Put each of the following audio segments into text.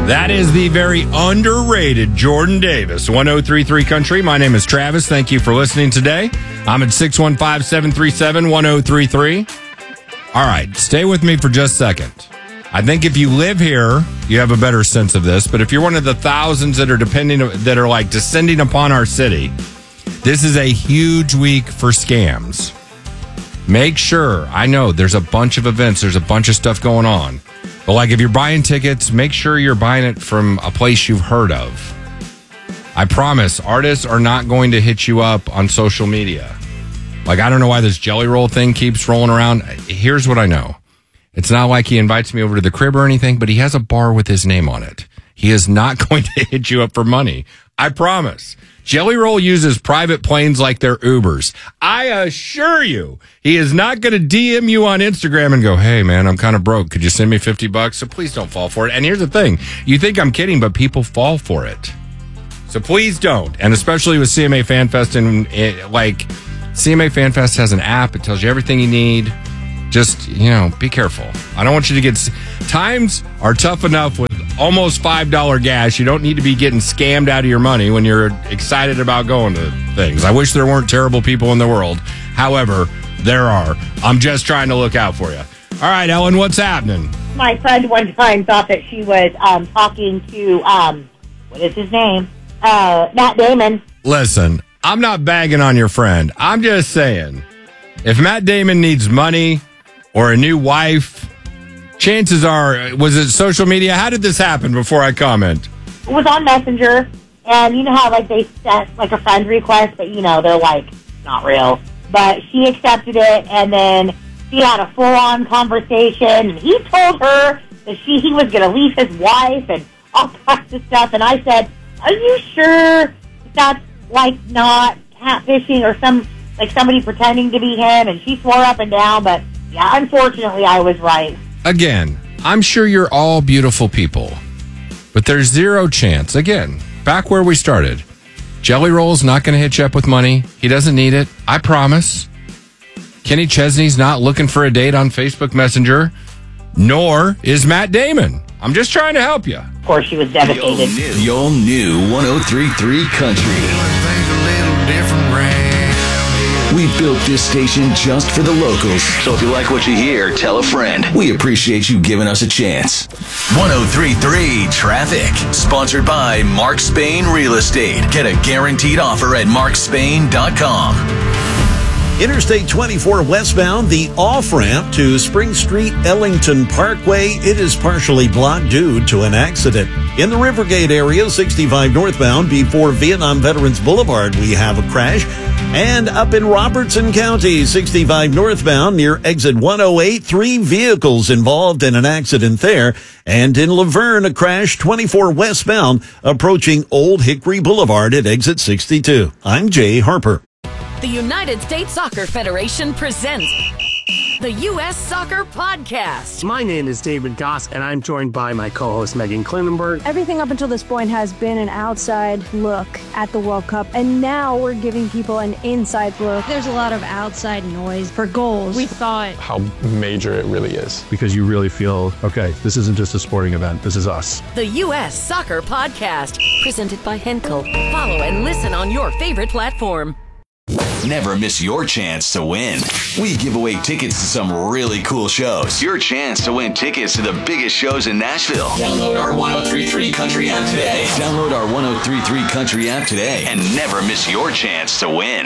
That is the very underrated Jordan Davis, 103.3 Country. My name is Travis. Thank you for listening today. I'm at 615-737-1033. All right, stay with me for just a second. I think if you live here, you have a better sense of this. But if you're one of the thousands that are descending upon our city, this is a huge week for scams. Make sure, I know there's a bunch of events, there's a bunch of stuff going on. But like if you're buying tickets, make sure you're buying it from a place you've heard of. I promise, artists are not going to hit you up on social media. Like, I don't know why this Jelly Roll thing keeps rolling around. Here's what I know. It's not like he invites me over to the crib or anything, but he has a bar with his name on it. He is not going to hit you up for money. I promise. Jelly Roll uses private planes like they're Ubers. I assure you, he is not going to DM you on Instagram and go, hey, man, I'm kind of broke. Could you send me $50? So please don't fall for it. And here's the thing. You think I'm kidding, but people fall for it. So please don't. And especially with CMA FanFest, and CMA FanFest has an app. It tells you everything you need. Just, be careful. I don't want you to get... Times are tough enough with almost $5 gas. You don't need to be getting scammed out of your money when you're excited about going to things. I wish there weren't terrible people in the world. However, there are. I'm just trying to look out for you. All right, Ellen, what's happening? My friend one time thought that she was talking to, what is his name? Matt Damon. Listen, I'm not bagging on your friend. I'm just saying, if Matt Damon needs money or a new wife, chances are, was it social media? How did this happen before I comment? It was on Messenger, and you know how they sent a friend request, but they're not real. But she accepted it, and then she had a full-on conversation, and he told her that he was going to leave his wife and all kinds of stuff. And I said, are you sure that's not catfishing or somebody pretending to be him? And she swore up and down, but yeah, unfortunately, I was right. Again, I'm sure you're all beautiful people, but there's zero chance. Again, back where we started. Jelly Roll's not going to hit you up with money. He doesn't need it. I promise. Kenny Chesney's not looking for a date on Facebook Messenger, nor is Matt Damon. I'm just trying to help you. Of course, she was devastated. The all new 103.3 Country. We built this station just for the locals. So if you like what you hear, tell a friend. We appreciate you giving us a chance. 103.3 Traffic. Sponsored by Mark Spain Real Estate. Get a guaranteed offer at markspain.com. Interstate 24 westbound, the off-ramp to Spring Street, Ellington Parkway. It is partially blocked due to an accident. In the Rivergate area, 65 northbound before Vietnam Veterans Boulevard, we have a crash. And up in Robertson County, 65 northbound near exit 108, 3 vehicles involved in an accident there. And in Laverne, a crash 24 westbound approaching Old Hickory Boulevard at exit 62. I'm Jay Harper. The United States Soccer Federation presents the U.S. Soccer Podcast. My name is David Goss, and I'm joined by my co-host Megan Klinenberg. Everything up until this point has been an outside look at the World Cup, and now we're giving people an inside look. There's a lot of outside noise for goals. We thought how major it really is. Because you really feel, okay, this isn't just a sporting event, this is us. The U.S. Soccer Podcast, presented by Henkel. Follow and listen on your favorite platform. Never miss your chance to win. We give away tickets to some really cool shows. Your chance to win tickets to the biggest shows in Nashville. Download our 103.3 Country app today. Download our 103.3 Country app today and never miss your chance to win.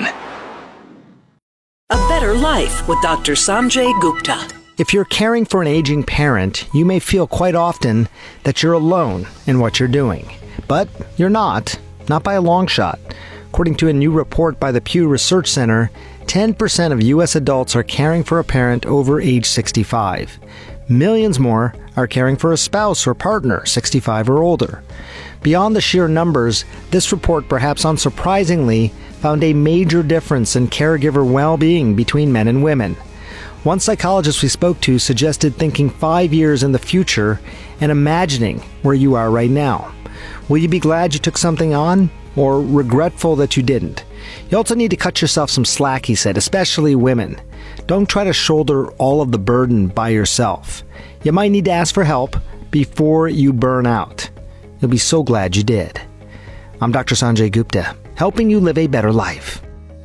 A Better Life with Dr. Sanjay Gupta. If you're caring for an aging parent, you may feel quite often that you're alone in what you're doing. But you're not by a long shot. According to a new report by the Pew Research Center, 10% of U.S. adults are caring for a parent over age 65. Millions more are caring for a spouse or partner 65 or older. Beyond the sheer numbers, this report, perhaps unsurprisingly, found a major difference in caregiver well-being between men and women. One psychologist we spoke to suggested thinking 5 years in the future and imagining where you are right now. Will you be glad you took something on, or regretful that you didn't? You also need to cut yourself some slack, he said, especially women. Don't try to shoulder all of the burden by yourself. You might need to ask for help before you burn out. You'll be so glad you did. I'm Dr. Sanjay Gupta, helping you live a better life.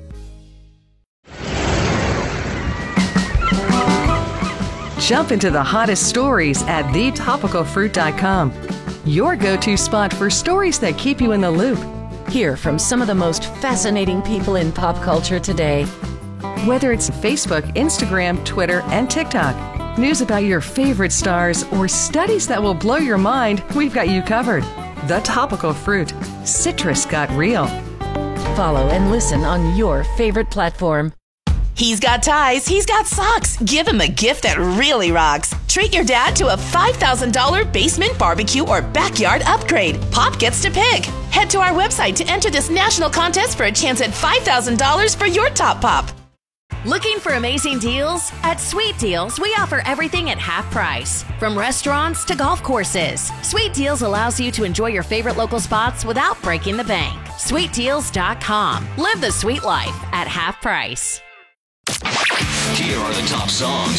Jump into the hottest stories at thetopicalfruit.com. Your go-to spot for stories that keep you in the loop. Hear from some of the most fascinating people in pop culture today. Whether it's Facebook, Instagram, Twitter, and TikTok, news about your favorite stars, or studies that will blow your mind, we've got you covered. The Topical Fruit. Citrus got real. Follow and listen on your favorite platform. He's got ties, he's got socks. Give him a gift that really rocks. Treat your dad to a $5,000 basement barbecue or backyard upgrade. Pop gets to pick. Head to our website to enter this national contest for a chance at $5,000 for your top pop. Looking for amazing deals? At Sweet Deals, we offer everything at half price. From restaurants to golf courses, Sweet Deals allows you to enjoy your favorite local spots without breaking the bank. SweetDeals.com. Live the sweet life at half price. Here are the top songs